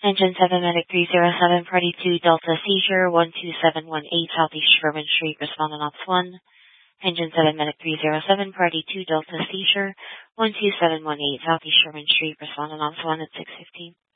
Engine 7 Medic 307, Party 2 Delta Seizure 12718 Southeast Sherman Street, respondent Ops 1. Engine 7 Medic 307, Party 2 Delta Seizure 12718 Southeast Sherman Street, respondent Ops 1 at 6:15.